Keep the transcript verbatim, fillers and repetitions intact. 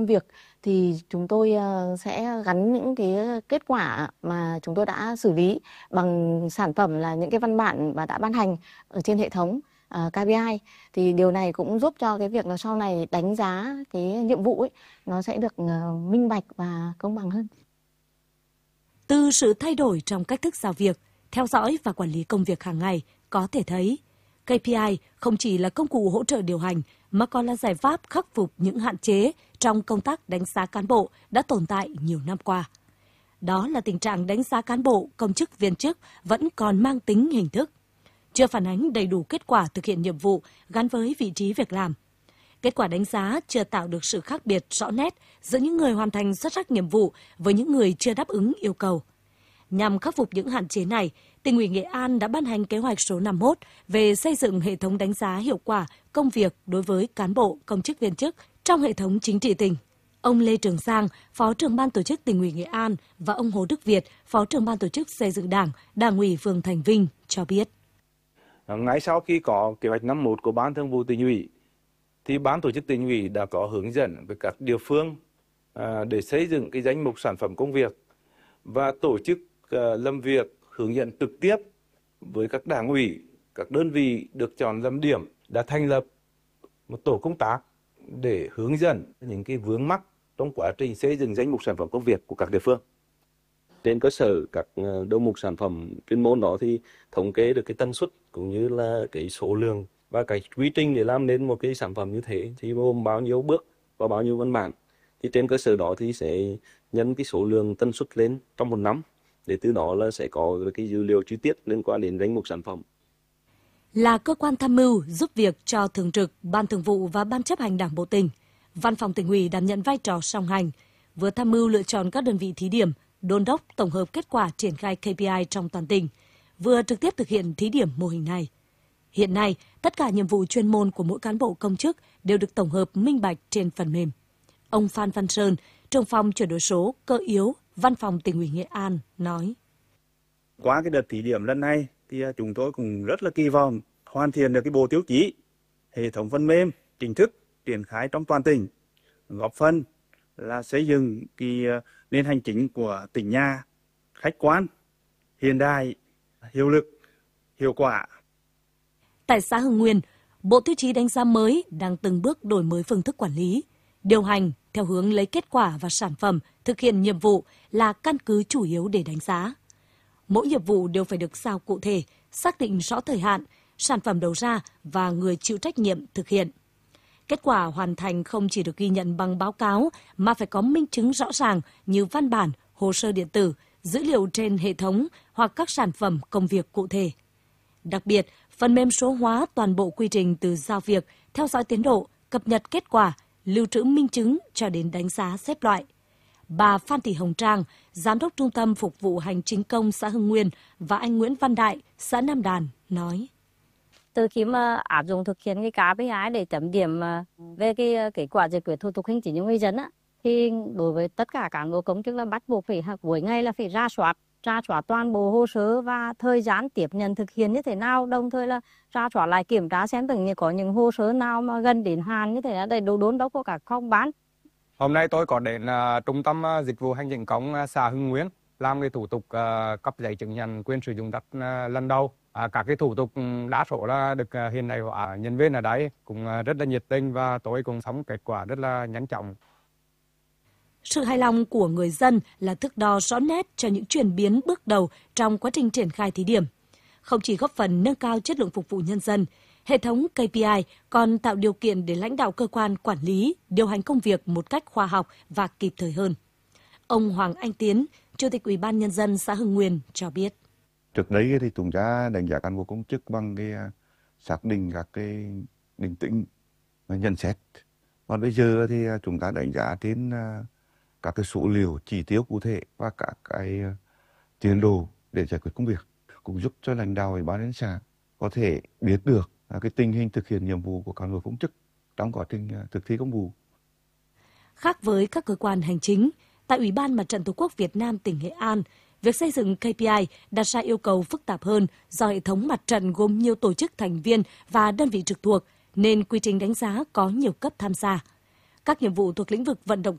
việc thì chúng tôi sẽ gắn những cái kết quả mà chúng tôi đã xử lý bằng sản phẩm là những cái văn bản mà đã ban hành ở trên hệ thống uh, ca pê i. Thì điều này cũng giúp cho cái việc là sau này đánh giá cái nhiệm vụ ấy nó sẽ được uh, minh bạch và công bằng hơn. Từ sự thay đổi trong cách thức giao việc, theo dõi và quản lý công việc hàng ngày, có thể thấy ca pê i không chỉ là công cụ hỗ trợ điều hành mà còn là giải pháp khắc phục những hạn chế trong công tác đánh giá cán bộ đã tồn tại nhiều năm qua. Đó là tình trạng đánh giá cán bộ, công chức viên chức vẫn còn mang tính hình thức, chưa phản ánh đầy đủ kết quả thực hiện nhiệm vụ gắn với vị trí việc làm. Kết quả đánh giá chưa tạo được sự khác biệt rõ nét giữa những người hoàn thành xuất sắc nhiệm vụ với những người chưa đáp ứng yêu cầu. Nhằm khắc phục những hạn chế này, Tỉnh ủy Nghệ An đã ban hành kế hoạch số năm mươi mốt về xây dựng hệ thống đánh giá hiệu quả công việc đối với cán bộ, công chức viên chức trong hệ thống chính trị tỉnh. Ông Lê Trường Giang, Phó trưởng ban tổ chức Tỉnh ủy Nghệ An và ông Hồ Đức Việt, Phó trưởng ban tổ chức xây dựng Đảng, Đảng ủy phường Thành Vinh cho biết. Ngay sau khi có kế hoạch năm mươi mốt của Ban Thường vụ Tỉnh ủy, thì Ban tổ chức Tỉnh ủy đã có hướng dẫn với các địa phương để xây dựng cái danh mục sản phẩm công việc và tổ chức làm việc hướng dẫn trực tiếp với các đảng ủy, các đơn vị được chọn làm điểm, đã thành lập một tổ công tác để hướng dẫn những cái vướng mắc trong quá trình xây dựng danh mục sản phẩm công việc của các địa phương. Trên cơ sở các đầu mục sản phẩm chuyên môn đó thì thống kê được cái tần suất cũng như là cái số lượng và cái quy trình để làm nên một cái sản phẩm như thế thì gồm bao nhiêu bước và bao nhiêu văn bản. Thì trên cơ sở đó thì sẽ nhân cái số lượng tần suất lên trong một năm, để từ đó là sẽ có cái dữ liệu chi tiết liên quan đến danh mục sản phẩm. Là cơ quan tham mưu giúp việc cho Thường trực, Ban Thường vụ và Ban chấp hành Đảng bộ tỉnh, Văn phòng Tỉnh ủy đảm nhận vai trò song hành, vừa tham mưu lựa chọn các đơn vị thí điểm, đôn đốc tổng hợp kết quả triển khai ca pê i trong toàn tỉnh, vừa trực tiếp thực hiện thí điểm mô hình này. Hiện nay, tất cả nhiệm vụ chuyên môn của mỗi cán bộ công chức đều được tổng hợp minh bạch trên phần mềm. Ông Phan Văn Sơn, trưởng phòng chuyển đổi số cơ yếu, Văn phòng Tỉnh ủy Nghệ An nói: Qua cái đợt thí điểm lần này thì chúng tôi cũng rất là kỳ vọng hoàn thiện được cái bộ tiêu chí, hệ thống phần mềm chính thức triển khai trong toàn tỉnh, góp phần là xây dựng cái nền hành chính của tỉnh nhà khách quan, hiện đại, hiệu lực, hiệu quả. Tại xã Hưng Nguyên, Bộ Tiêu chí đánh giá mới đang từng bước đổi mới phương thức quản lý, điều hành theo hướng lấy kết quả và sản phẩm thực hiện nhiệm vụ là căn cứ chủ yếu để đánh giá. Mỗi nhiệm vụ đều phải được giao cụ thể, xác định rõ thời hạn, sản phẩm đầu ra và người chịu trách nhiệm thực hiện. Kết quả hoàn thành không chỉ được ghi nhận bằng báo cáo mà phải có minh chứng rõ ràng như văn bản, hồ sơ điện tử, dữ liệu trên hệ thống hoặc các sản phẩm công việc cụ thể. Đặc biệt, phần mềm số hóa toàn bộ quy trình từ giao việc, theo dõi tiến độ, cập nhật kết quả, lưu trữ minh chứng cho đến đánh giá xếp loại. Bà Phan Thị Hồng Trang, Giám đốc Trung tâm Phục vụ Hành chính công xã Hưng Nguyên và anh Nguyễn Văn Đại, xã Nam Đàn nói: Từ khi mà áp dụng thực hiện cái ca pê i để chấm điểm về cái kết quả giải quyết thủ tục hành chính cho người dân á, thì đối với tất cả cán bộ công chức là bắt buộc phải cuối ngày là phải ra soát, ra soát toàn bộ hồ sơ và thời gian tiếp nhận thực hiện như thế nào, đồng thời là ra soát lại kiểm tra xem từng có những hồ sơ nào mà gần đến hạn như thế là đầy đủ đôn đốc của các phòng ban. Hôm nay tôi có đến uh, Trung tâm uh, Dịch vụ Hành chính công uh, xã Hưng Nguyên làm cái thủ tục uh, cấp giấy chứng nhận quyền sử dụng đất uh, lần đầu. À, các cái thủ tục đa số là được uh, hiện nay hóa, nhân viên ở đấy cũng uh, rất là nhiệt tình và tôi cũng sống kết quả rất là nhanh chóng. Sự hài lòng của người dân là thước đo rõ nét cho những chuyển biến bước đầu trong quá trình triển khai thí điểm. Không chỉ góp phần nâng cao chất lượng phục vụ nhân dân, hệ thống ca pê i còn tạo điều kiện để lãnh đạo cơ quan quản lý, điều hành công việc một cách khoa học và kịp thời hơn. Ông Hoàng Anh Tiến, Chủ tịch Ủy ban Nhân dân xã Hưng Nguyên cho biết. Trước đấy thì chúng ta đánh giá cán bộ công chức bằng cái xác định các cái định tính và nhận xét. Còn bây giờ thì chúng ta đánh giá trên các cái số liệu chỉ tiêu cụ thể và các cái tiến độ để giải quyết công việc, cũng giúp cho lãnh đạo Ủy ban nhân xã có thể biết được cái tình hình thực hiện nhiệm vụ của cán bộ công chức trong quá trình thực thi công vụ. Khác với các cơ quan hành chính, tại Ủy ban Mặt trận Tổ quốc Việt Nam tỉnh Nghệ An, việc xây dựng ca pê i đặt ra yêu cầu phức tạp hơn do hệ thống mặt trận gồm nhiều tổ chức thành viên và đơn vị trực thuộc, nên quy trình đánh giá có nhiều cấp tham gia. Các nhiệm vụ thuộc lĩnh vực vận động